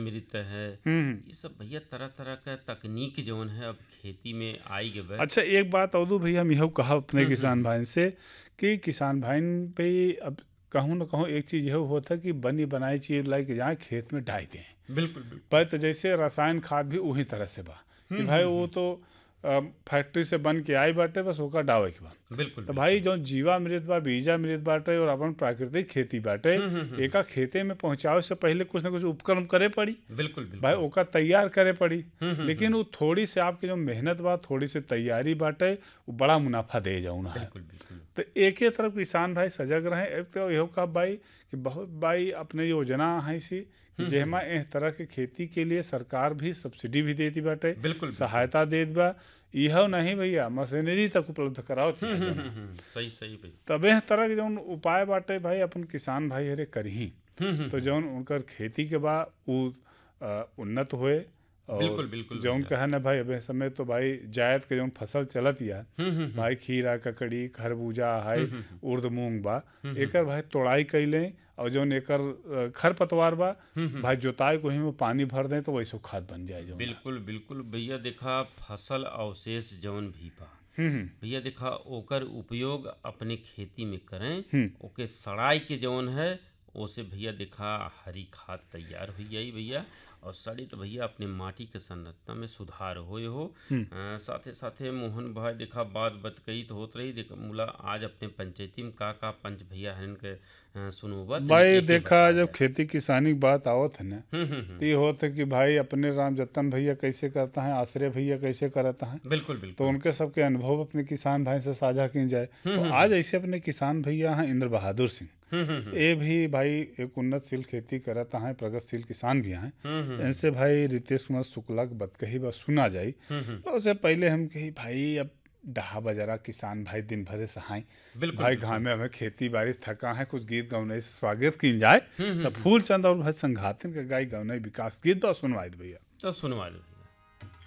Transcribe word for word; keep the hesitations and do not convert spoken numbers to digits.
जीवामृत है, हम्म ये सब भैया तरह तरह का तकनीक जौन है अब खेती में आई गए। अच्छा, एक बात और भैया हम यह कहा अपने हम्म किसान हम्म भाई से कि किसान भाई पे अब कहूँ ना कहूँ एक चीज़ यह होता है कि बनी बनाई चीज़ लाई के जाए खेत में डाल दें। बिल्कुल बिल्कुल। पर तो जैसे रसायन खाद भी वही तरह से बा कि हम्म भाई हम्म वो तो अ, फैक्ट्री से बन के आई बाटे, बस ओका डावे के बा। बिल्कुल तो बिल्कुल। भाई जो जीवामृत बा, बीजामृत बाटे और अपन प्राकृतिक खेती बाटे, हम्म हम्म हम्म एका खेते में पहुंचावे से पहले कुछ ना कुछ उपकरण करे पड़ी, बिल्कुल भाई बिल्कुल। ओका तैयार करे पड़ी। हम्म हम्म लेकिन हम्म वो थोड़ी से आपकी जो मेहनत बा, थोड़ी सी तैयारी बाटे, वो बड़ा मुनाफा दे जाऊना है। बिल्कुल बिल्कुल। तो एक ही तरफ किसान भाई सजग रहे। एक तो यहो कहा भाई कि बहुत भाई अपने योजना है सी कि हम्म जेमा हम्म इस तरह के खेती के लिए सरकार भी सब्सिडी भी देती बाटे, बिल्कुल बिल्कुल। सहायता देत बा। यह नहीं भैया मशीनरी तक उपलब्ध कराओ थी हम्म हम्म जमा। हम्म हम्म, सही सही भाई। तबे इस तरह के जौन उपाय बाटे भाई अपन किसान भाई हरे करही, हम्म हम्म तो हम्म, जौन उनकर खेती के बा उ अ, उन्नत होए। और बिल्कुल बिल्कुल जौन भैया। कहा ना भाई अबे समय तो भाई जायद के जौन फसल चलत या हम्म हम्म हम्म भाई खीरा ककड़ी खरबूजा है, हम्म हम्म उर्द मूंग बा, हम्म एकर भाई तोड़ाई कैले और जौन एकर अ, खरपतवार बा, हम्म हम्म, भाई जोताई को ही में पानी भर दें तो वैसो खाद बन जाए जौन। बिल्कुल बिल्कुल भैया। देखा फसल अवशेष जौन भी बा हम्म हम्म भैया, देखा ओकर उपयोग अपने खेती में करें, हम्म ओके सड़ाई के जौन है ओसे भैया देखा हरी खाद तैयार हो जाई भैया। और सड़ी तो भैया अपने माटी के संरचना में सुधार होए हो। हम्म अ, साथे साथे मोहन भाई देखा बात बत कही तो होत रही देखा मूला आज अपने पंचायती में का का पंच भैया हन के अ, सुनोबा तनी भाई एके देखा बताया जब जाए। खेती किसानी की बात आवत है ना, हम्म हम्म तो हम्म, ये होता है कि भाई अपने राम जतन भैया कैसे करता है, आश्रय भैया कैसे करता है, बिल्कुल तो बिल्कुल। उनके सबके अनुभव अपने किसान भाई से साझा की जाए। हम्म तो हम्म आज हम्म ऐसे अपने किसान भैया हैं इंद्र बहादुर सिंह, हम्म हम्म हम्म ये भी भाई एक उन्नतशील खेती करता है, प्रगतिशील किसान भी हैं। हम्म हम्म इनसे भाई रितेश कुमार शुक्ला के बत कही बस सुना जाई। हम्म हम्म, तो उससे पहले हम कही भाई अब डहा बजरा किसान भाई दिन भरे सहाय, बिल्कुल भाई बिल्कुल। घामे हमें खेती बारिश थका है, कुछ गीत गौने से स्वागत की जाए। हम्म हम्म तो हम्म, फूल चंद और भाई संघातिन के गाय गौने विकास गीत बा सुनवाई दे भैया। तो सुनवा लो।